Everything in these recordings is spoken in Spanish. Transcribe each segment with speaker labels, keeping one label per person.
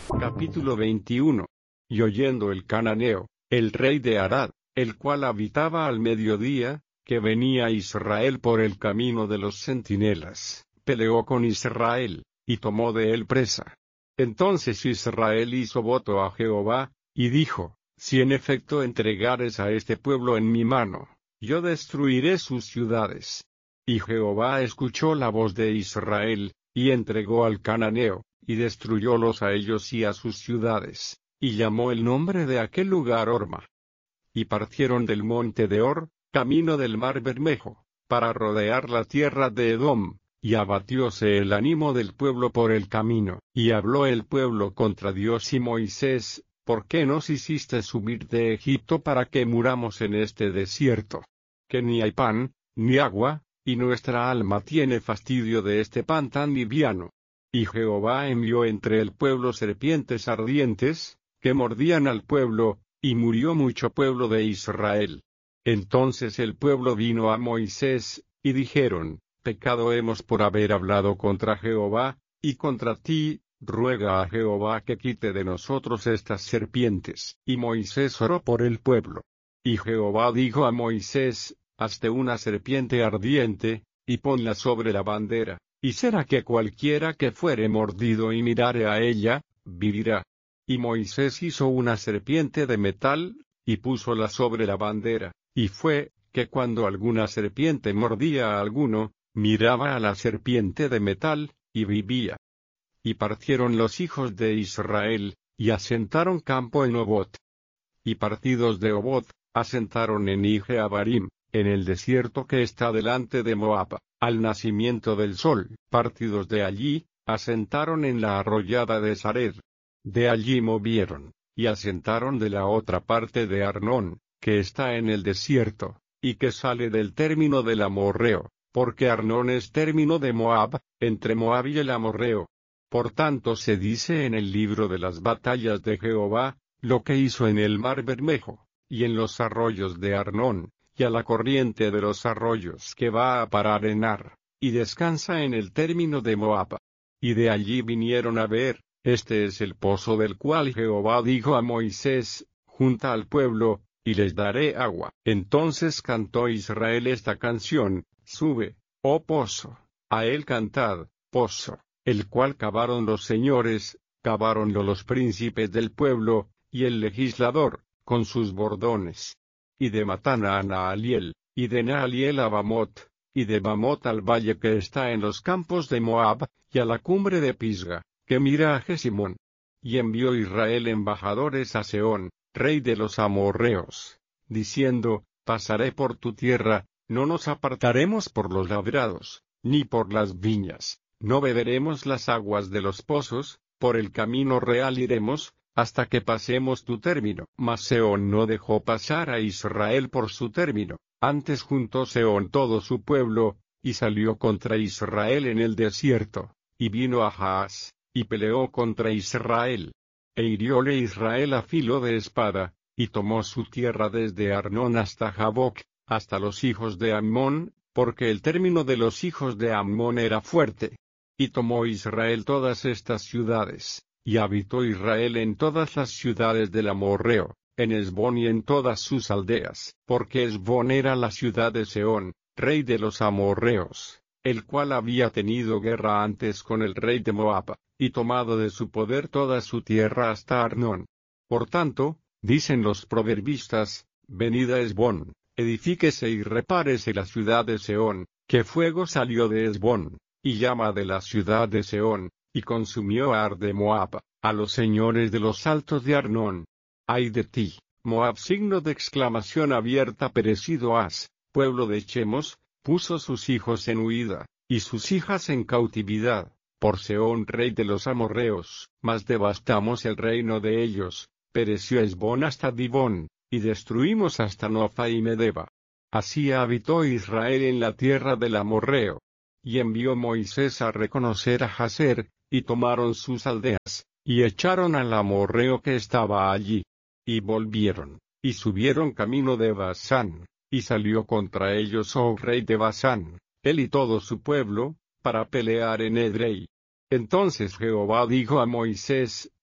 Speaker 1: Capítulo 21. Y oyendo el cananeo, el rey de Arad, el cual habitaba al mediodía, que venía Israel por el camino de los centinelas, peleó con Israel, y tomó de él presa. Entonces Israel hizo voto a Jehová, y dijo: Si en efecto entregares a este pueblo en mi mano, yo destruiré sus ciudades. Y Jehová escuchó la voz de Israel, y entregó al cananeo, y destruyólos a ellos y a sus ciudades, y llamó el nombre de aquel lugar Horma. Y partieron del monte de Hor, camino del mar Bermejo, para rodear la tierra de Edom, y abatióse el ánimo del pueblo por el camino, y habló el pueblo contra Dios y Moisés: ¿Por qué nos hiciste subir de Egipto para que muramos en este desierto? Que ni hay pan, ni agua, y nuestra alma tiene fastidio de este pan tan liviano. Y Jehová envió entre el pueblo serpientes ardientes, que mordían al pueblo, y murió mucho pueblo de Israel. Entonces el pueblo vino a Moisés, y dijeron: Pecado hemos por haber hablado contra Jehová, y contra ti, ruega a Jehová que quite de nosotros estas serpientes. Y Moisés oró por el pueblo. Y Jehová dijo a Moisés: Hazte una serpiente ardiente, y ponla sobre la bandera, y será que cualquiera que fuere mordido y mirare a ella, vivirá. Y Moisés hizo una serpiente de metal, y púsola sobre la bandera, y fue, que cuando alguna serpiente mordía a alguno, miraba a la serpiente de metal, y vivía. Y partieron los hijos de Israel, y asentaron campo en Obot. Y partidos de Obot, asentaron en Ije-Abarim, en el desierto que está delante de Moab, al nacimiento del sol. Partidos de allí, asentaron en la arroyada de Sared. De allí movieron, y asentaron de la otra parte de Arnón, que está en el desierto, y que sale del término del amorreo, porque Arnón es término de Moab, entre Moab y el amorreo. Por tanto se dice en el libro de las batallas de Jehová, lo que hizo en el mar Bermejo, y en los arroyos de Arnón, y a la corriente de los arroyos que va a parar en Ar, y descansa en el término de Moab. Y de allí vinieron a ver: Este es el pozo del cual Jehová dijo a Moisés: Junta al pueblo, y les daré agua. Entonces cantó Israel esta canción: Sube, oh pozo, a él cantad, pozo, el cual cavaron los señores, caváronlo los príncipes del pueblo, y el legislador, con sus bordones. Y de Matana a Naaliel, y de Naaliel a Bamot, y de Bamot al valle que está en los campos de Moab, y a la cumbre de Pisga, que mira a Jesimón. Y envió Israel embajadores a Sehón, rey de los amorreos, diciendo: Pasaré por tu tierra, no nos apartaremos por los labrados, ni por las viñas, no beberemos las aguas de los pozos, por el camino real iremos, hasta que pasemos tu término. Mas Sehón no dejó pasar a Israel por su término, antes juntó Sehón todo su pueblo, y salió contra Israel en el desierto, y vino a Jahaz, y peleó contra Israel. E hirióle Israel a filo de espada, y tomó su tierra desde Arnón hasta Jaboc, hasta los hijos de Ammón, porque el término de los hijos de Ammón era fuerte. Y tomó Israel todas estas ciudades, y habitó Israel en todas las ciudades del amorreo, en Hesbón y en todas sus aldeas, porque Hesbón era la ciudad de Sehón, rey de los amorreos, el cual había tenido guerra antes con el rey de Moab, y tomado de su poder toda su tierra hasta Arnón. Por tanto, dicen los proverbistas: Venid a Hesbón, edifíquese y repárese la ciudad de Sehón, que fuego salió de Hesbón, y llama de la ciudad de Sehón, y consumió a Ar de Moab, a los señores de los altos de Arnón. ¡Ay de ti, Moab! Signo de exclamación abierta. Perecido has, pueblo de Chemos, puso sus hijos en huida, y sus hijas en cautividad, por Sehón rey de los amorreos. Mas devastamos el reino de ellos, pereció Hesbón hasta Dibón, y destruimos hasta Nofa y Medeba. Así habitó Israel en la tierra del amorreo. Y envió Moisés a reconocer a Jazer, y tomaron sus aldeas, y echaron al amorreo que estaba allí. Y volvieron, y subieron camino de Basán, y salió contra ellos Og rey de Basán, él y todo su pueblo, para pelear en Edrei. Entonces Jehová dijo a Moisés: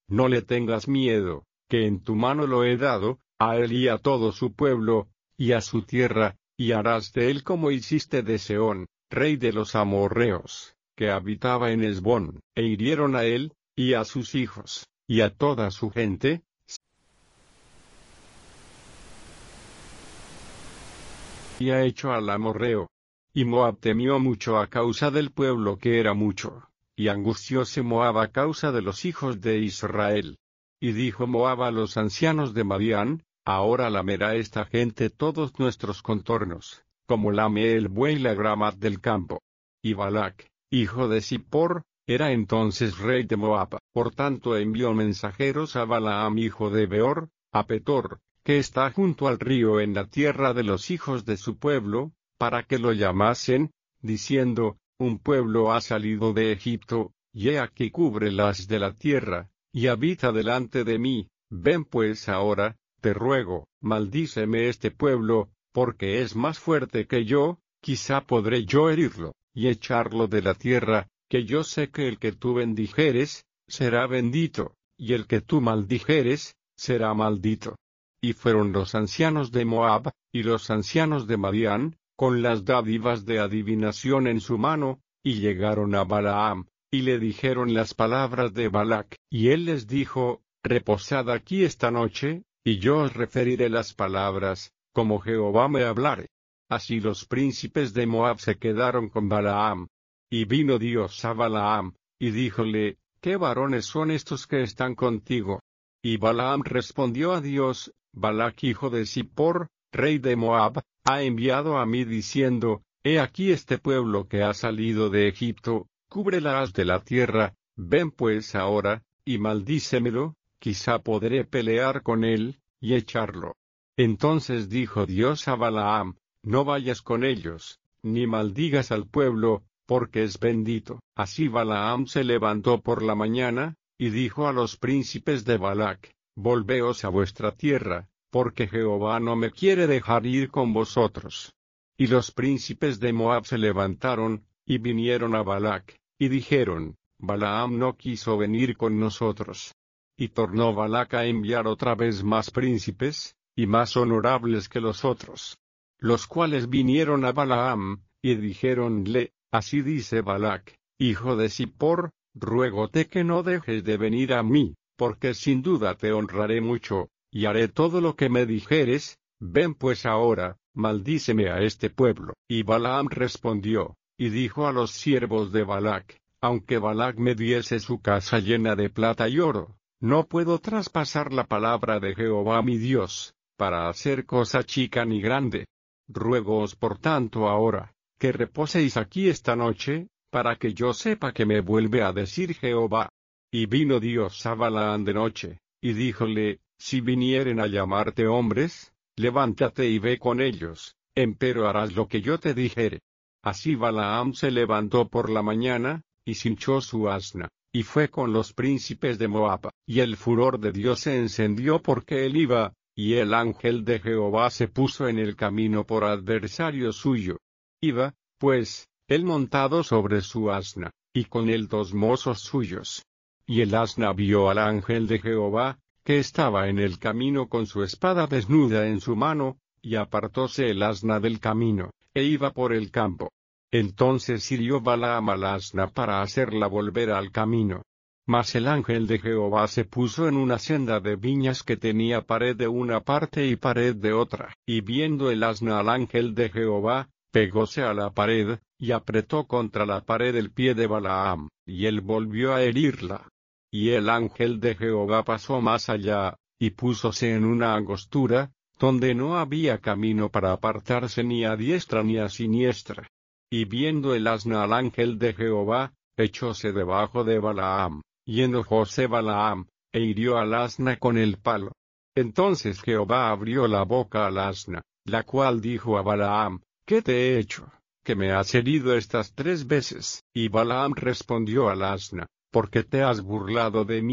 Speaker 1: no le tengas miedo, que en tu mano lo he dado, a él y a todo su pueblo, y a su tierra, y harás de él como hiciste de Sehón, rey de los amorreos, que habitaba en Hesbón, e hirieron a él, y a sus hijos, y a toda su gente. Y ha hecho al amorreo. Y Moab temió mucho a causa del pueblo que era mucho, y angustióse Moab a causa de los hijos de Israel. Y dijo Moab a los ancianos de Madián, ahora lamerá esta gente todos nuestros contornos, como lame el buey la grama del campo. Y Balac, hijo de Zippor, era entonces rey de Moab. Por tanto envió mensajeros a Balaam hijo de Beor, a Petor, que está junto al río en la tierra de los hijos de su pueblo, para que lo llamasen, diciendo, un pueblo ha salido de Egipto, y he aquí cubre las de la tierra, y habita delante de mí. Ven pues ahora, te ruego, maldíceme este pueblo, porque es más fuerte que yo, quizá podré yo herirlo, y echarlo de la tierra, que yo sé que el que tú bendijeres, será bendito, y el que tú maldijeres, será maldito. Y fueron los ancianos de Moab, y los ancianos de Madián, con las dádivas de adivinación en su mano, y llegaron a Balaam, y le dijeron las palabras de Balac, y él les dijo, reposad aquí esta noche, y yo os referiré las palabras, como Jehová me hablare. Así los príncipes de Moab se quedaron con Balaam. Y vino Dios a Balaam, y díjole, ¿qué varones son estos que están contigo? Y Balaam respondió a Dios, Balac hijo de Zippor, rey de Moab, ha enviado a mí diciendo, he aquí este pueblo que ha salido de Egipto, cubre la haz de la tierra, ven pues ahora, y maldícemelo, quizá podré pelear con él, y echarlo. Entonces dijo Dios a Balaam, no vayas con ellos, ni maldigas al pueblo, porque es bendito. Así Balaam se levantó por la mañana, y dijo a los príncipes de Balac, volveos a vuestra tierra, porque Jehová no me quiere dejar ir con vosotros. Y los príncipes de Moab se levantaron, y vinieron a Balac, y dijeron, Balaam no quiso venir con nosotros. Y tornó Balac a enviar otra vez más príncipes, y más honorables que los otros. Los cuales vinieron a Balaam, y dijéronle, así dice Balac, hijo de Zippor, ruégote que no dejes de venir a mí, porque sin duda te honraré mucho, y haré todo lo que me dijeres, ven pues ahora, maldíceme a este pueblo. Y Balaam respondió, y dijo a los siervos de Balac, aunque Balac me diese su casa llena de plata y oro, no puedo traspasar la palabra de Jehová mi Dios, para hacer cosa chica ni grande. Ruégoos por tanto ahora, que reposéis aquí esta noche, para que yo sepa que me vuelve a decir Jehová. Y vino Dios a Balaam de noche, y díjole, si vinieren a llamarte hombres, levántate y ve con ellos, empero harás lo que yo te dijere. Así Balaam se levantó por la mañana, y cinchó su asna, y fue con los príncipes de Moab, y el furor de Dios se encendió porque él iba, y el ángel de Jehová se puso en el camino por adversario suyo. Iba, pues, él montado sobre su asna, y con él 2 mozos suyos. Y el asna vio al ángel de Jehová, que estaba en el camino con su espada desnuda en su mano, y apartóse el asna del camino, e iba por el campo. Entonces hirió Balaam al asna para hacerla volver al camino. Mas el ángel de Jehová se puso en una senda de viñas que tenía pared de una parte y pared de otra. Y viendo el asna al ángel de Jehová, pegóse a la pared, y apretó contra la pared el pie de Balaam, y él volvió a herirla. Y el ángel de Jehová pasó más allá, y púsose en una angostura, donde no había camino para apartarse ni a diestra ni a siniestra. Y viendo el asna al ángel de Jehová, echóse debajo de Balaam, y enojóse Balaam, e hirió al asna con el palo. Entonces Jehová abrió la boca al asna, la cual dijo a Balaam, ¿qué te he hecho, que me has herido estas 3 veces? Y Balaam respondió al asna, porque te has burlado de mí.